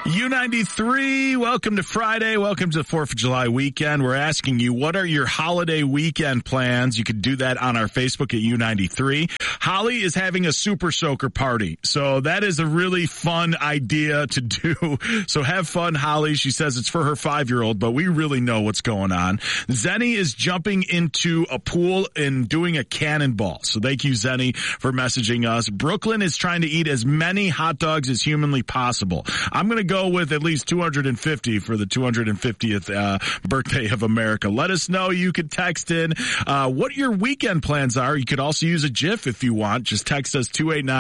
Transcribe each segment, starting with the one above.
U93, welcome to Friday. Welcome to the 4th of July weekend. We're asking you, what are your holiday weekend plans? You can do that on our Facebook at U93. Holly is having a super soaker party. So that is a really fun idea to do. So have fun, Holly. She says it's for her 5-year-old, but we really know what's going on. Zenny is jumping into a pool and doing a cannonball. So thank you, Zenny, for messaging us. Brooklyn is trying to eat as many hot dogs as humanly possible. I'm going to go with at least 250 for the 250th birthday of America. Let us know. You could text in what your weekend plans are. You could also use a GIF if you want. Just text us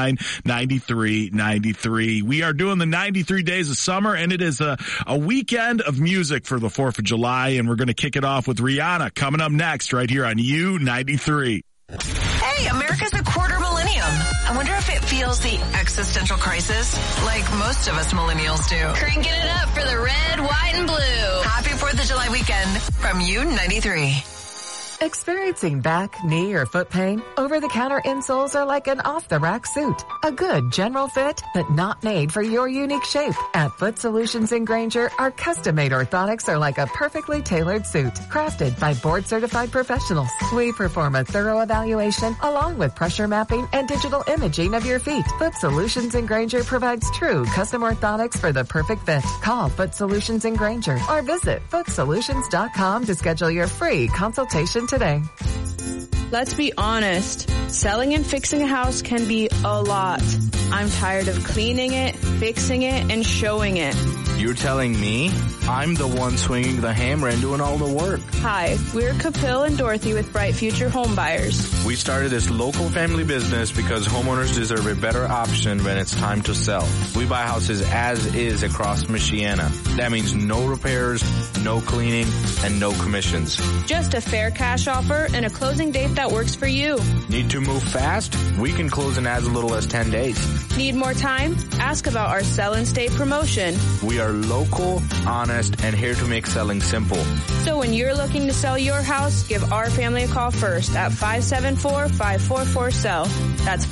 289-9393. We are doing the 93 days of summer, and it is a weekend of music for the 4th of July, and we're going to kick it off with Rihanna coming up next right here on U93. Hey, America's a quarter millennium. I wonder if it feels the existential crisis like most of us millennials do. Cranking it up for the red, white, and blue. Happy 4th of July weekend from U93. Experiencing back, knee, or foot pain? Over-the-counter insoles are like an off-the-rack suit. A good general fit, but not made for your unique shape. At Foot Solutions in Granger, our custom-made orthotics are like a perfectly tailored suit, crafted by board-certified professionals. We perform a thorough evaluation along with pressure mapping and digital imaging of your feet. Foot Solutions in Granger provides true custom orthotics for the perfect fit. Call Foot Solutions in Granger or visit footsolutions.com to schedule your free consultation today. Let's be honest. Selling and fixing a house can be a lot. I'm tired of cleaning it, fixing it, and showing it. You're telling me? I'm the one swinging the hammer and doing all the work. Hi, we're Kapil and Dorothy with Bright Future Home Buyers. We started this local family business because homeowners deserve a better option when it's time to sell. We buy houses as is across Michiana. That means no repairs, no cleaning, and no commissions. Just a fair cash offer and a closing date that works for you. Need to move fast? We can close in as little as 10 days. Need more time? Ask about our Sell and Stay promotion. We are local, honest, and here to make selling simple. So when you're looking to sell your house, give our family a call first at 574-544-SELL. That's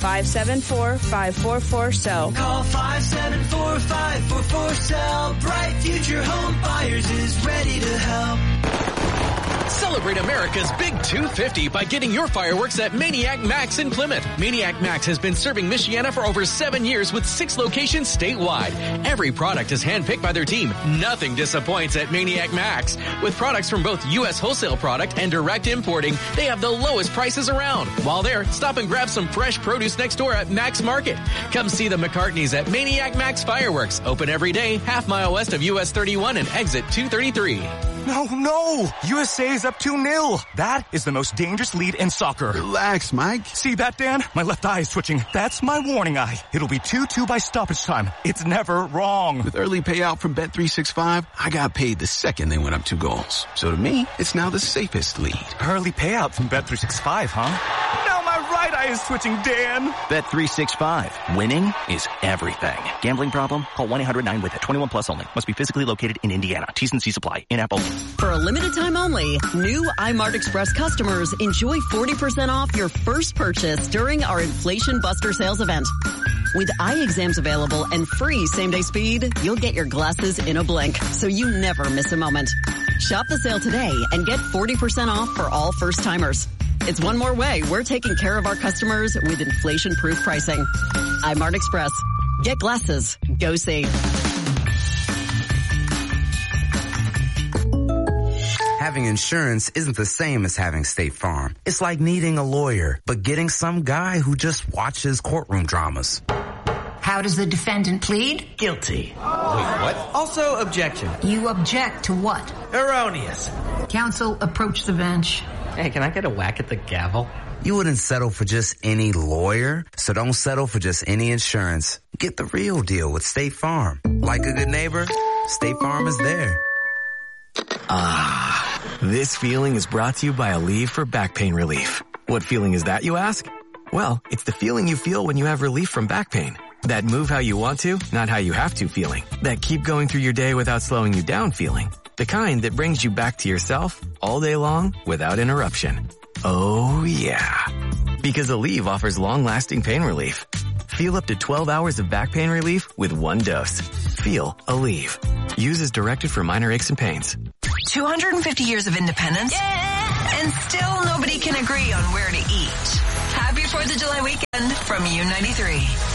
574-544-SELL. Call 574-544-SELL. Bright Future Home Buyers is ready to help. Celebrate America's Big 250 by getting your fireworks at Maniac Max in Plymouth. Maniac Max has been serving Michiana for over 7 years with 6 locations statewide. Every product is handpicked by their team. Nothing disappoints at Maniac Max. With products from both U.S. wholesale product and direct importing, they have the lowest prices around. While there, stop and grab some fresh produce next door at Max Market. Come see the McCartneys at Maniac Max Fireworks. Open every day, half-mile west of US 31 and exit 233. No! USA is up 2-0. That is the most dangerous lead in soccer. Relax, Mike. See that, Dan? My left eye is twitching. That's my warning eye. It'll be 2-2 by stoppage time. It's never wrong. With early payout from Bet365, I got paid the second they went up 2 goals. So to me, it's now the safest lead. Early payout from Bet365, huh? Now my right eye is twitching, Dan. Bet365. Winning is everything. Gambling problem? Call 1-800-9-WITH-IT. 21 plus only. Must be physically located in Indiana. T's and C's apply. In-app only. For a limited time only, new iMart Express customers enjoy 40% off your first purchase during our Inflation Buster sales event. With eye exams available and free same-day speed, you'll get your glasses in a blink, so you never miss a moment. Shop the sale today and get 40% off for all first-timers. It's one more way we're taking care of our customers with inflation-proof pricing. iMart Express. Get glasses. Go see. Having insurance isn't the same as having State Farm. It's like needing a lawyer, but getting some guy who just watches courtroom dramas. How does the defendant plead? Guilty. Wait, what? Also, objection. You object to what? Erroneous. Counsel, approach the bench. Hey, can I get a whack at the gavel? You wouldn't settle for just any lawyer, so don't settle for just any insurance. Get the real deal with State Farm. Like a good neighbor, State Farm is there. This feeling is brought to you by Aleve for back pain relief. What feeling is that, you ask? Well, it's the feeling you feel when you have relief from back pain. That move how you want to, not how you have to feeling. That keep going through your day without slowing you down feeling. The kind that brings you back to yourself all day long without interruption. Oh yeah. Because Aleve offers long-lasting pain relief. Feel up to 12 hours of back pain relief with one dose. Feel Aleve. Use as directed for minor aches and pains. 250 years of independence, and still nobody can agree on where to eat. Happy 4th of July weekend from U93.